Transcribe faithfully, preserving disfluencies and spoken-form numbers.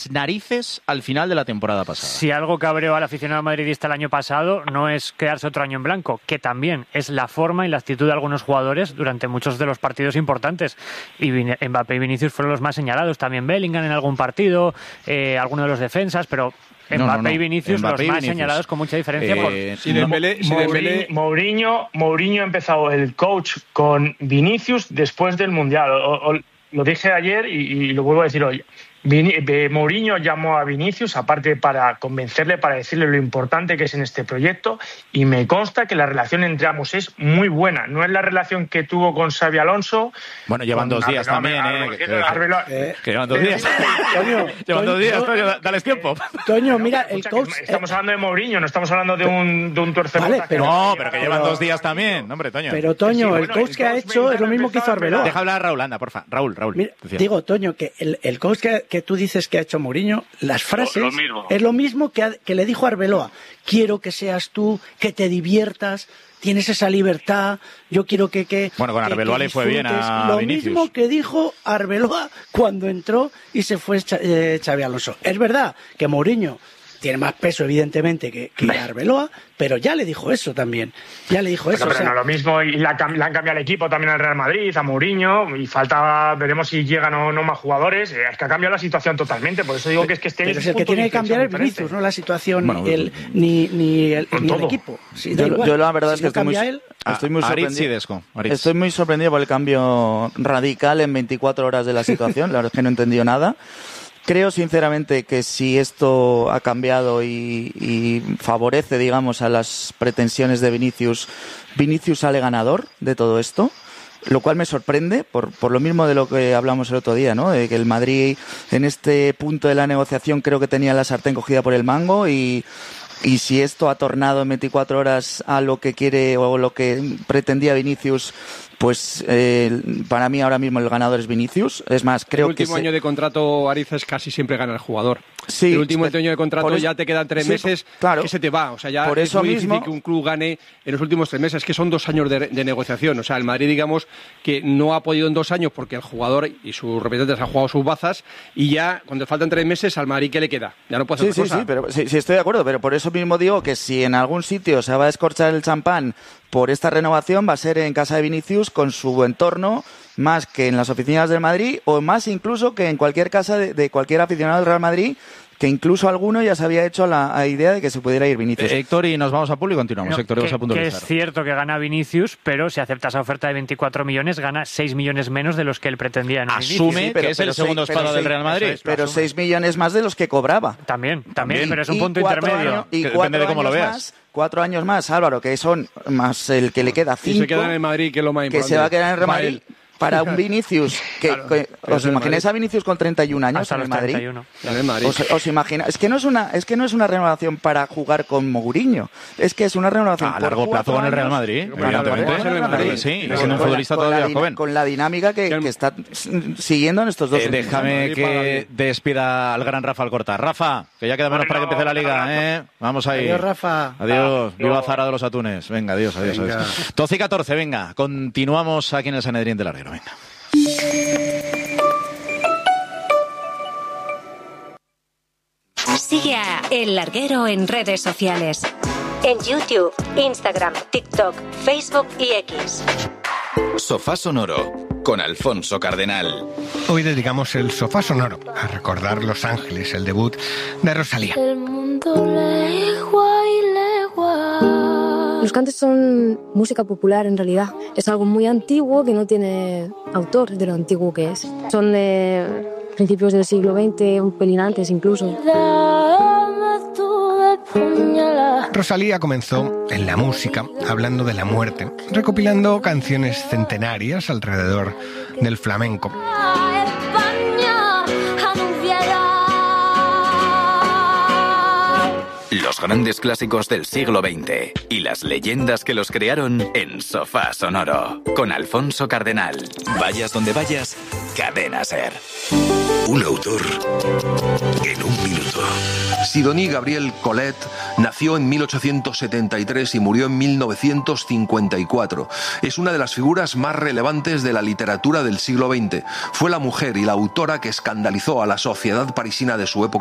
narices al final de la temporada pasada. Si algo cabreó al aficionado madridista el año pasado no es quedarse otro año en blanco, que también es la forma y la actitud de algunos jugadores durante muchos de los partidos importantes. Y Mbappé y Vinicius fueron los más señalados, también Bellingham en algún partido, eh, algunos de los defensas, pero Mbappé no, no, no. y Vinicius Mbappé los y más Vinicius. señalados con mucha diferencia. Eh, por... Si Dembélé, si Dembélé... Mourinho, Mourinho ha empezado el coach con Vinicius después del Mundial. O, o, lo dije ayer y, y lo vuelvo a decir hoy. Vin- Mourinho llamó a Vinicius, aparte para convencerle, para decirle lo importante que es en este proyecto, y me consta que la relación entre ambos es muy buena. No es la relación que tuvo con Xabi Alonso. Bueno, llevan dos días también, ¿eh? Que llevan dos días. Llevan dos días, Toño, dale tiempo. Toño, mira, el coach... Estamos hablando de Mourinho, no estamos hablando de un, de un tuercebotas. Vale, pero... No, pero que llevan dos días también, hombre, Toño. Pero, Toño, el coach que ha hecho es lo mismo que hizo Arbeloa. Deja hablar a Raúl, anda, porfa. Raúl, Raúl. Mira, digo, Toño, que el, el coach que, que tú dices que ha hecho Mourinho, las frases lo, lo mismo. es lo mismo que, ha, que le dijo a Arbeloa. Quiero que seas tú, que te diviertas, tienes esa libertad, yo quiero que... que bueno, con Arbeloa le fue bien a Lo Vinicius. mismo que dijo Arbeloa cuando entró y se fue eh, Xabi Alonso. Es verdad que Mourinho tiene más peso, evidentemente, que, que Arbeloa, pero ya le dijo eso también. Ya le dijo eso. Pero, pero o sea... no lo mismo, y la, le han cambiado el equipo también al Real Madrid, a Mourinho, y falta, veremos si llegan o no más jugadores. Es que ha cambiado la situación totalmente, por eso digo que es que este pero es el que tiene que cambiar el Vinicius, no la situación, bueno, el, ni, ni el, ni el equipo. Sí, yo, igual. yo la verdad si es que no estoy muy, él... estoy muy sorprendido. Sí, estoy muy sorprendido por el cambio radical en veinticuatro horas de la situación. La verdad es que no he entendido nada. Creo sinceramente que si esto ha cambiado y, y favorece, digamos, a las pretensiones de Vinicius, Vinicius sale ganador de todo esto, lo cual me sorprende por, por lo mismo de lo que hablamos el otro día, ¿no? De que el Madrid en este punto de la negociación creo que tenía la sartén cogida por el mango y, y si esto ha tornado en veinticuatro horas a lo que quiere o lo que pretendía Vinicius, pues eh, para mí ahora mismo el ganador es Vinicius. Es más, creo que... El último que año se... de contrato, Arices, casi siempre gana el jugador. Sí, el último año de contrato eso, ya te quedan tres sí, meses claro, que se te va. O sea, ya por es eso muy mismo, difícil que un club gane en los últimos tres meses. Es que son dos años de, de negociación. O sea, el Madrid, digamos, que no ha podido en dos años porque el jugador y sus representantes han jugado sus bazas y ya, cuando faltan tres meses, al Madrid, ¿qué le queda? Ya no puede hacer sí, otra sí, cosa. Sí, pero, sí, sí, estoy de acuerdo, pero por eso mismo digo que si en algún sitio se va a escorchar el champán por esta renovación, va a ser en casa de Vinicius con su entorno, más que en las oficinas del Madrid o más incluso que en cualquier casa de, de cualquier aficionado del Real Madrid, que incluso alguno ya se había hecho la, la idea de que se pudiera ir Vinicius. Eh, Héctor, y nos vamos a público y continuamos. No, Héctor, que, vas a puntualizar. Que es cierto que gana Vinicius, pero si acepta esa oferta de veinticuatro millones, gana seis millones menos de los que él pretendía en un Asume inicio. sí, pero, que es el segundo espada del seis, Real Madrid. Es, pero seis millones más de los que cobraba. También, también, también. pero es un y punto intermedio. Años, y que cuatro depende de cómo lo veas. Más, cuatro años más, Álvaro, que son más el que le queda cinco. Y se queda en el Madrid, que es lo más importante. Que se va a quedar en el Real Madrid. Para un Vinicius, que, claro, que ¿os imagináis a Vinicius con treinta y un años hasta en el Madrid? En el Madrid. ¿Os, os imagina? Es que no es una, es que no es una renovación para jugar con Mourinho, es que es una renovación a largo plazo con el Real Madrid, evidentemente. Sí, con, siendo un futbolista con todavía la, joven. Con la dinámica que, que está siguiendo en estos dos. Eh, déjame que despida al gran Rafa Alcorta. Rafa, que ya queda menos para que empiece la liga, ¿eh? Vamos ahí. Adiós, Rafa. Adiós. Viva Zara de los Atunes. Venga, adiós, adiós. adiós. doce y catorce, venga. Continuamos aquí en el Sanedrín del Larguero. Venga. Sigue a El Larguero en redes sociales. En YouTube, Instagram, TikTok, Facebook y X. Sofá Sonoro con Alfonso Cardenal. Hoy dedicamos el Sofá Sonoro a recordar Los Ángeles, el debut de Rosalía. El mundo legua y legua. Los cantes son música popular en realidad. Es algo muy antiguo que no tiene autor de lo antiguo que es. Son de principios del siglo veinte, un pelín antes incluso. Rosalía comenzó en la música hablando de la muerte, recopilando canciones centenarias alrededor del flamenco. Los grandes clásicos del siglo veinte y las leyendas que los crearon en Sofá Sonoro con Alfonso Cardenal. Vayas donde vayas, Cadena Ser. Un autor en un minuto. Sidonie Gabrielle Colette nació en mil ochocientos setenta y tres y murió en mil novecientos cincuenta y cuatro. Es una de las figuras más relevantes de la literatura del siglo veinte. Fue la mujer y la autora que escandalizó a la sociedad parisina de su época